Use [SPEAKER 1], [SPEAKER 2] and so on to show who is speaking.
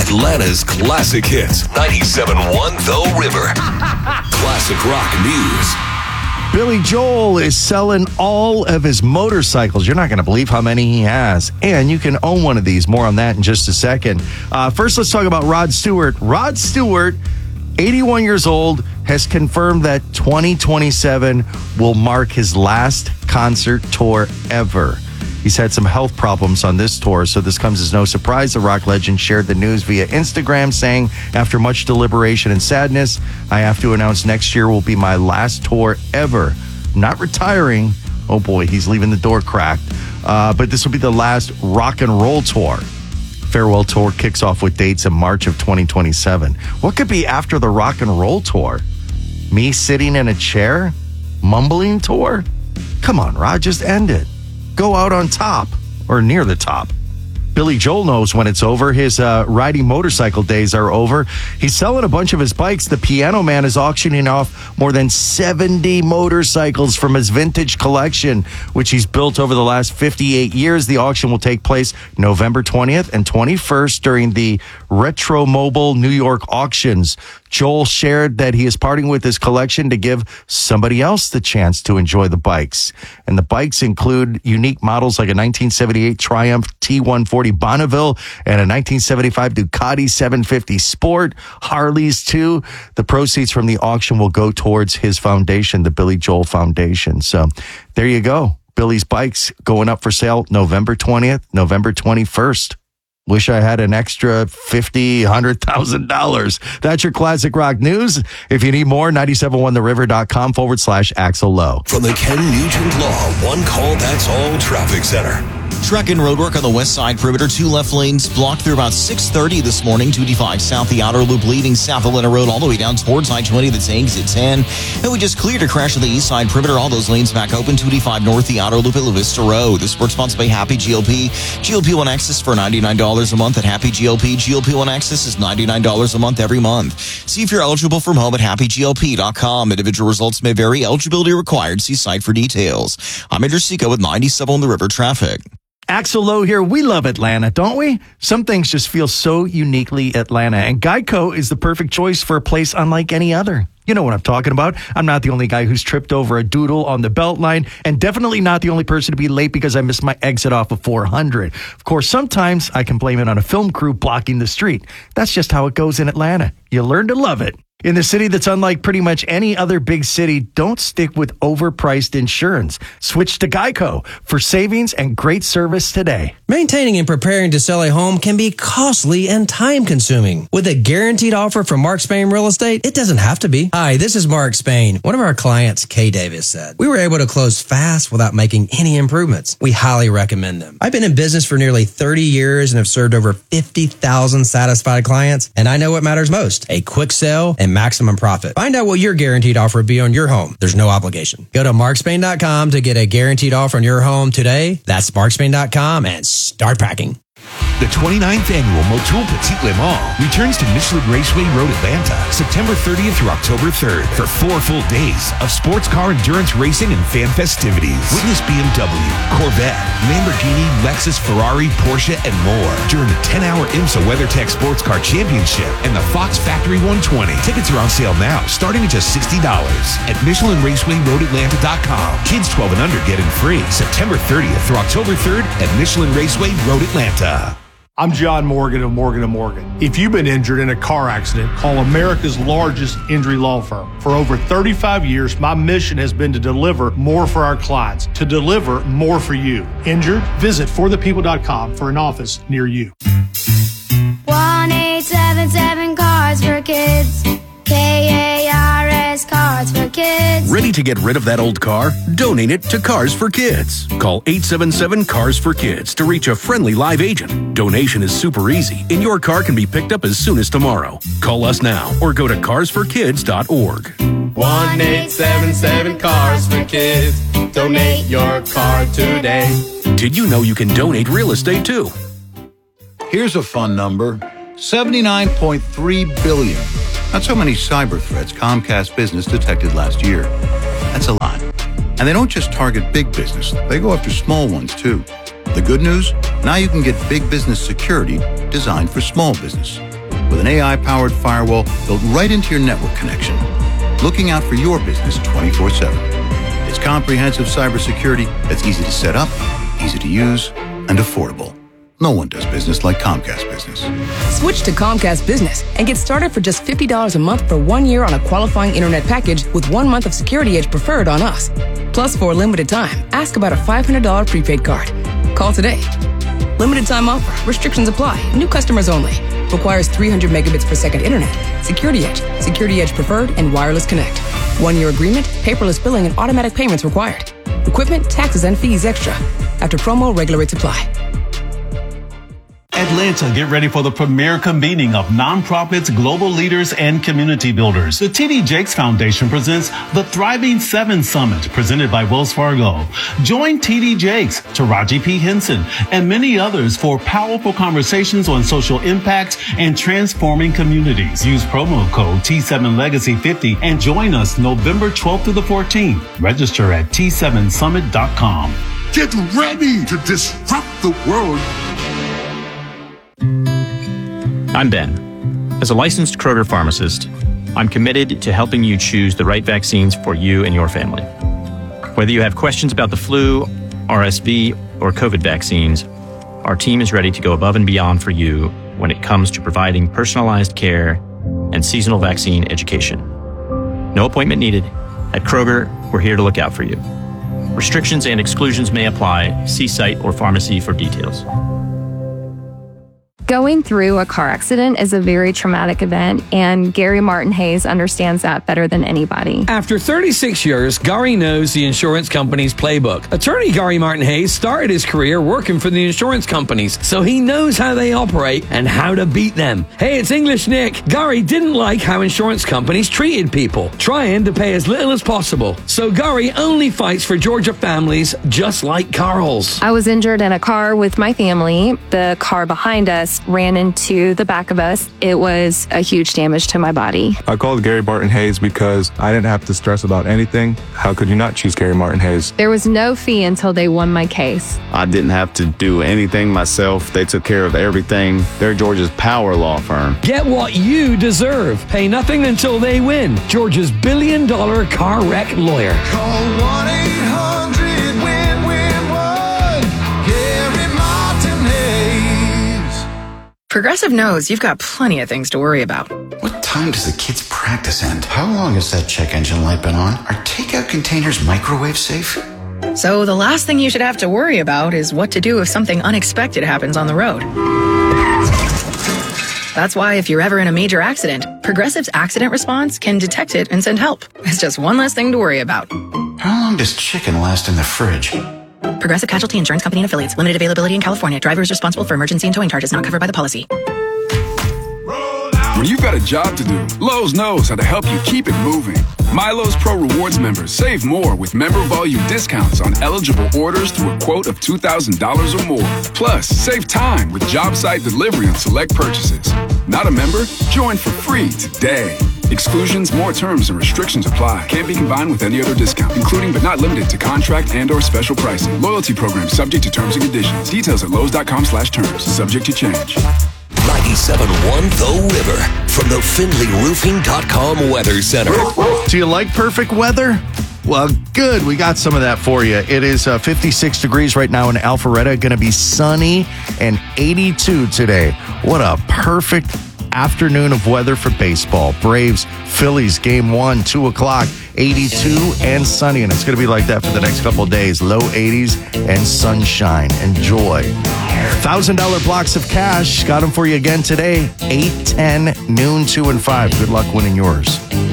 [SPEAKER 1] Atlanta's classic hits. 97.1 The River. Classic rock news.
[SPEAKER 2] Billy Joel is selling all of his motorcycles. You're not going to believe how many he has. And you can own one of these. More on that in just a second. First, let's talk about Rod Stewart. Rod Stewart, 81 years old, has confirmed that 2027 will mark his last concert tour ever. He's had some health problems on this tour, so this comes as no surprise. The rock legend shared the news via Instagram, saying, after much deliberation and sadness, I have to announce next year will be my last tour ever. Not retiring. Oh boy, he's leaving the door cracked. But this will be the last rock and roll tour. Farewell tour kicks off with dates in March of 2027. What could be after the rock and roll tour? Me sitting in a chair? Mumbling tour? Come on, Rod, just end it. Go out on top, or near the top. Billy Joel knows when it's over. His riding motorcycle days are over. He's selling a bunch of his bikes. The Piano Man is auctioning off more than 70 motorcycles from his vintage collection, which he's built over the last 58 years. The auction will take place November 20th and 21st during the Retro Mobile New York auctions. Joel shared that he is parting with his collection to give somebody else the chance to enjoy the bikes. And the bikes include unique models like a 1978 Triumph T140 Bonneville and a 1975 Ducati 750 Sport, Harleys too. The proceeds from the auction will go towards his foundation, the Billy Joel Foundation. So there you go. Billy's bikes going up for sale November 20th, November 21st. Wish I had an extra $50,000, $100,000. That's your classic rock news. If you need more, 971theriver.com/Axel Lowe.
[SPEAKER 1] From the Ken Nugent Law One Call That's All Traffic Center.
[SPEAKER 3] Truck and roadwork on the west side perimeter. 2 left lanes blocked through about 6:30 this morning. 285 south, the outer loop leading south Atlanta Road all the way down towards I-20. That's exit 10. And we just cleared a crash on the east side perimeter. All those lanes back open. 285 north, the outer loop at La Vista Road. This work sponsored by Happy GLP. GLP-1 Access for $99 a month at Happy GLP. GLP-1 Access is $99 a month every month. See if you're eligible from home at happyglp.com. Individual results may vary. Eligibility required. See site for details. I'm Andrew Seco with 97 on the River Traffic.
[SPEAKER 2] Axel Lowe here. We love Atlanta, don't we? Some things just feel so uniquely Atlanta, and Geico is the perfect choice for a place unlike any other. You know what I'm talking about. I'm not the only guy who's tripped over a doodle on the Beltline, and definitely not the only person to be late because I missed my exit off of 400. Of course, sometimes I can blame it on a film crew blocking the street. That's just how it goes in Atlanta. You learn to love it. In the city that's unlike pretty much any other big city, don't stick with overpriced insurance. Switch to Geico for savings and great service today.
[SPEAKER 4] Maintaining and preparing to sell a home can be costly and time-consuming. With a guaranteed offer from Mark Spain Real Estate, it doesn't have to be. Hi, this is Mark Spain. One of our clients, Kay Davis, said, we were able to close fast without making any improvements. We highly recommend them. I've been in business for nearly 30 years and have served over 50,000 satisfied clients, and I know what matters most, a quick sale and maximum profit. Find out what your guaranteed offer would be on your home. There's no obligation. Go to markspain.com to get a guaranteed offer on your home today. That's markspain.com and start packing.
[SPEAKER 5] The 29th annual Motul Petit Le Mans returns to Michelin Raceway Road, Atlanta, September 30th through October 3rd for 4 full days of sports car endurance racing and fan festivities. Witness BMW, Corvette, Lamborghini, Lexus, Ferrari, Porsche, and more during the 10-hour IMSA WeatherTech Sports Car Championship and the Fox Factory 120. Tickets are on sale now, starting at just $60 at MichelinRacewayRoadAtlanta.com. Kids 12 and under get in free September 30th through October 3rd at Michelin Raceway Road, Atlanta.
[SPEAKER 6] I'm John Morgan of Morgan & Morgan. If you've been injured in a car accident, call America's largest injury law firm. For over 35 years, my mission has been to deliver more for our clients, to deliver more for you. Injured? Visit forthepeople.com for an office near you.
[SPEAKER 7] 1-877 Cars for Kids. KARS Cars for Kids.
[SPEAKER 8] Ready to get rid of that old car? Donate it to Cars for Kids. Call 877 Cars for Kids to reach a friendly live agent. Donation is super easy, and your car can be picked up as soon as tomorrow. Call us now or go to carsforkids.org.
[SPEAKER 9] 1-877 Cars for Kids. Donate your car today.
[SPEAKER 8] Did you know you can donate real estate too?
[SPEAKER 10] Here's a fun number. 79.3 billion. That's how many cyber threats Comcast Business detected last year. That's a lot. And they don't just target big business. They go after small ones, too. The good news? Now you can get big business security designed for small business. with an AI-powered firewall built right into your network connection, looking out for your business 24/7. It's comprehensive cybersecurity that's easy to set up, easy to use, and affordable. No one does business like Comcast Business.
[SPEAKER 11] Switch to Comcast Business and get started for just $50 a month for 1 year on a qualifying internet package with 1 month of Security Edge Preferred on us. Plus, for a limited time, ask about a $500 prepaid card. Call today. Limited time offer. Restrictions apply. New customers only. Requires 300 megabits per second internet. Security Edge, Security Edge Preferred, and Wireless Connect. 1 year agreement, paperless billing, and automatic payments required. Equipment, taxes, and fees extra. After promo, regular rates apply.
[SPEAKER 12] Atlanta, get ready for the premier convening of nonprofits, global leaders, and community builders. The T.D. Jakes Foundation presents the Thriving 7 Summit, presented by Wells Fargo. Join T.D. Jakes, Taraji P. Henson, and many others for powerful conversations on social impact and transforming communities. Use promo code T7Legacy50 and join us November 12th through the 14th. Register at T7Summit.com.
[SPEAKER 13] Get ready to disrupt the world.
[SPEAKER 14] I'm Ben. As a licensed Kroger pharmacist, I'm committed to helping you choose the right vaccines for you and your family. Whether you have questions about the flu, RSV, or COVID vaccines, our team is ready to go above and beyond for you when it comes to providing personalized care and seasonal vaccine education. No appointment needed. At Kroger, we're here to look out for you. Restrictions and exclusions may apply. See site or pharmacy for details.
[SPEAKER 15] Going through a car accident is a very traumatic event, and Gary Martin Hayes understands that better than anybody.
[SPEAKER 16] After 36 years, Gary knows the insurance company's playbook. Attorney Gary Martin Hayes started his career working for the insurance companies, so he knows how they operate and how to beat them. Hey, it's English Nick. Gary didn't like how insurance companies treated people, trying to pay as little as possible. So Gary only fights for Georgia families just like Carl's.
[SPEAKER 15] I was injured in a car with my family. The car behind us ran into the back of us. It was a huge damage to my body.
[SPEAKER 17] I called Gary Martin Hayes because I didn't have to stress about anything. How could you not choose Gary Martin Hayes?
[SPEAKER 15] There was no fee until they won my case.
[SPEAKER 18] I didn't have to do anything myself. They took care of everything. They're Georgia's power law firm.
[SPEAKER 16] Get what you deserve. Pay nothing until they win. Georgia's $1 billion car wreck lawyer.
[SPEAKER 19] Call 1-800-WIN-WIN-1. Gary Martin Hayes.
[SPEAKER 11] Progressive knows you've got plenty of things to worry about.
[SPEAKER 20] What time does the kids' practice end? How long has that check engine light been on? Are takeout containers microwave safe?
[SPEAKER 11] So the last thing you should have to worry about is what to do if something unexpected happens on the road. That's why if you're ever in a major accident, Progressive's accident response can detect it and send help. It's just one less thing to worry about.
[SPEAKER 20] How long does chicken last in the fridge?
[SPEAKER 11] Progressive Casualty Insurance Company and Affiliates. Limited availability in California. Driver is responsible for emergency and towing charges not covered by the policy.
[SPEAKER 21] When you've got a job to do, Lowe's knows how to help you keep it moving. MyLowe's Pro Rewards members save more with member volume discounts on eligible orders through a quote of $2,000 or more. Plus, save time with job site delivery on select purchases. Not a member? Join for free today. Exclusions, more terms, and restrictions apply. Can't be combined with any other discount, including but not limited to contract and or special pricing. Loyalty program subject to terms and conditions. Details at Lowe's.com/terms. Subject to change.
[SPEAKER 1] 97.1 The River from the FindlayRoofing.com Weather Center.
[SPEAKER 2] Do you like perfect weather? Well, good. We got some of that for you. It is 56 degrees right now in Alpharetta. Going to be sunny and 82 today. What a perfect afternoon of weather for baseball. Braves, Phillies, game 1, 2 o'clock, 82 and sunny. And it's going to be like that for the next couple of days. Low 80s and sunshine. Enjoy. $1,000 blocks of cash. Got them for you again today. 8, 10, noon, 2, and 5. Good luck winning yours.